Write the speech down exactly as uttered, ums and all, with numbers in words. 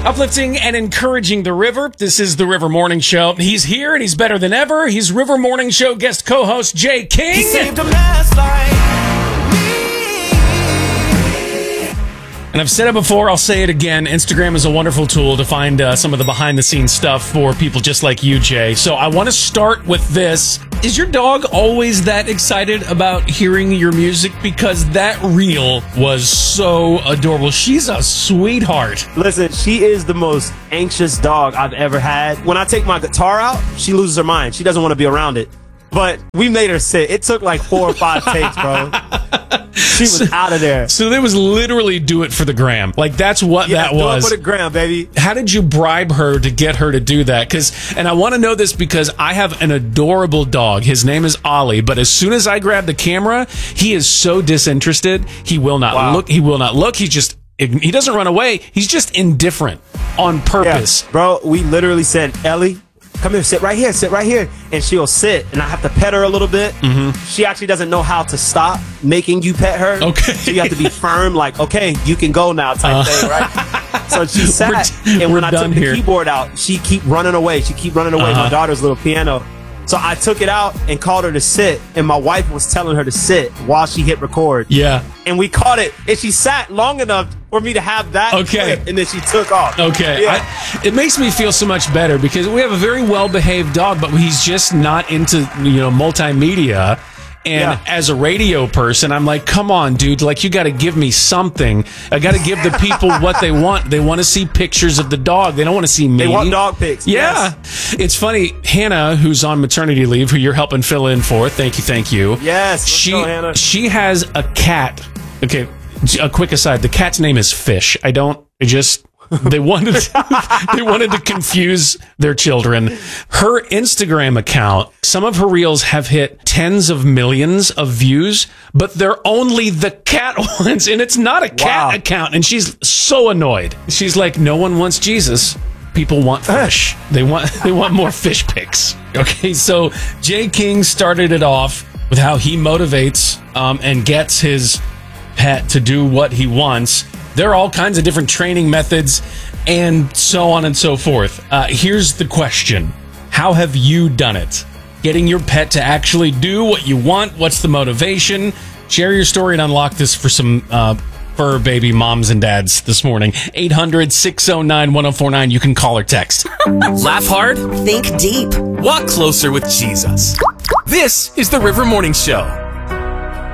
Uplifting and encouraging the river. This is the River Morning Show. He's here and he's better than ever. He's River Morning Show guest co-host Jay King. He saved him last night. And I've said it before, I'll say it again. Instagram is a wonderful tool to find uh, some of the behind-the-scenes stuff for people just like you, Jay. So I want to start with this. Is your dog always that excited about hearing your music? Because that reel was so adorable. She's a sweetheart. Listen, she is the most anxious dog I've ever had. When I take my guitar out, she loses her mind. She doesn't want to be around it. But we made her sit. It took like four or five takes, bro. She was so, out of there. So there was literally do it for the gram. Like, that's what yeah, that was. Do it for the gram, baby. How did you bribe her to get her to do that? Because, and I want to know this because I have an adorable dog. His name is Ollie. But as soon as I grab the camera, he is so disinterested. He will not wow. look. He will not look. He just, he doesn't run away. He's just indifferent on purpose. Yeah, bro, we literally said, Ellie, come here, sit right here, sit right here. And she'll sit, and I have to pet her a little bit. Mm-hmm. She actually doesn't know how to stop making you pet her. Okay. So you have to be firm, like, okay, you can go now type uh, thing, right? So she sat, we're, and we're when I took here. the keyboard out, she keep running away. She keep running away. Uh-huh. My daughter's little piano. So I took it out and called her to sit, and my wife was telling her to sit while she hit record. Yeah. And we caught it, and she sat long enough for me to have that okay. clip, and then she took off. Okay. Yeah. I, it makes me feel so much better because we have a very well-behaved dog, but he's just not into, you know, multimedia. And yeah. as a radio person, I'm like, come on, dude. Like, you got to give me something. I got to give the people what they want. They want to see pictures of the dog. They don't want to see me. They want dog pics. Yeah. Yes. It's funny. Hannah, who's on maternity leave, who you're helping fill in for. Thank you. Thank you. Yes. She, go, Hannah. she has a cat. Okay. A quick aside. The cat's name is Fish. I don't, I just... They wanted to, they wanted to confuse their children. Her Instagram account, some of her reels have hit tens of millions of views, but they're only the cat ones, and it's not a cat wow. account. And she's so annoyed. She's like, no one wants Jesus. People want fish. They want they want more fish pics. Okay, so Jay King started it off with how he motivates um, and gets his pet to do what he wants. There are all kinds of different training methods and so on and so forth. Uh, here's the question. How have you done it? Getting your pet to actually do what you want? What's the motivation? Share your story and unlock this for some uh, fur baby moms and dads this morning. eight hundred, six oh nine, one oh four nine. You can call or text. Laugh hard. Think deep. Walk closer with Jesus. This is the River Morning Show.